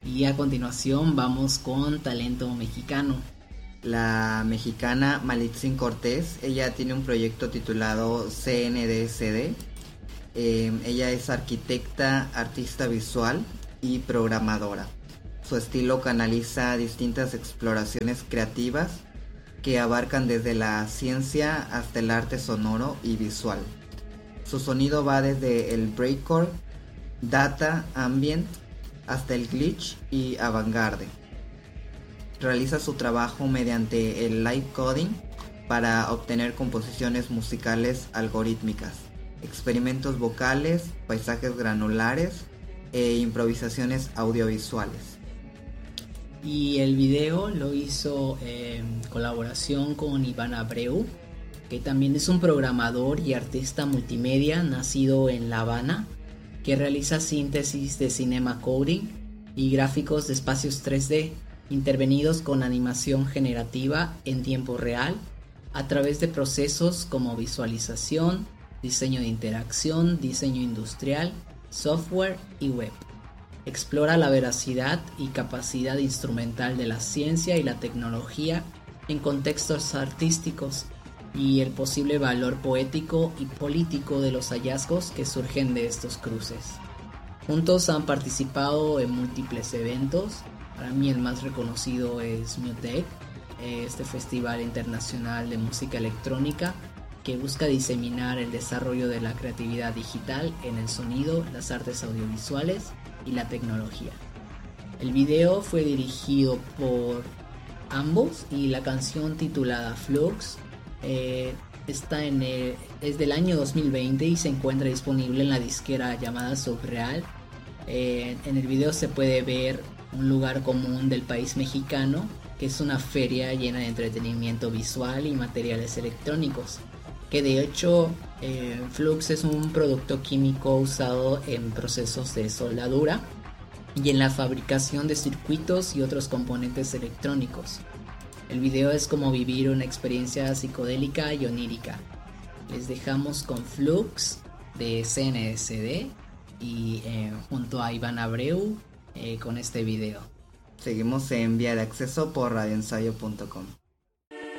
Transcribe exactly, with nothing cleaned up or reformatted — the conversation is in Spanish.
Y a continuación vamos con talento mexicano. La mexicana Malitzin Cortés, ella tiene un proyecto titulado C N D S D. Eh, ella es arquitecta, artista visual y programadora. Su estilo canaliza distintas exploraciones creativas que abarcan desde la ciencia hasta el arte sonoro y visual. Su sonido va desde el breakcore, data, ambient, hasta el glitch y avant-garde. Realiza su trabajo mediante el live coding para obtener composiciones musicales algorítmicas, experimentos vocales, paisajes granulares e improvisaciones audiovisuales. Y el video lo hizo en colaboración con Iván Abreu, que también es un programador y artista multimedia nacido en La Habana, que realiza síntesis de cinema coding y gráficos de espacios tres D, intervenidos con animación generativa en tiempo real, a través de procesos como visualización, diseño de interacción, diseño industrial, software y web. Explora la veracidad y capacidad instrumental de la ciencia y la tecnología en contextos artísticos y el posible valor poético y político de los hallazgos que surgen de estos cruces. Juntos han participado en múltiples eventos. Para mí el más reconocido es Mutec, este festival internacional de música electrónica que busca diseminar el desarrollo de la creatividad digital en el sonido, las artes audiovisuales y la tecnología. El video fue dirigido por ambos y la canción titulada Flux eh, está en el, es del año dos mil veinte y se encuentra disponible en la disquera llamada Subreal. Eh, en el video se puede ver un lugar común del país mexicano, que es una feria llena de entretenimiento visual y materiales electrónicos, que de hecho eh, Flux es un producto químico usado en procesos de soldadura y en la fabricación de circuitos y otros componentes electrónicos. El video es como vivir una experiencia psicodélica y onírica. Les dejamos con Flux de C N D S D y eh, junto a Iván Abreu eh, con este video. Seguimos en Vía de Acceso por radio ensayo punto com.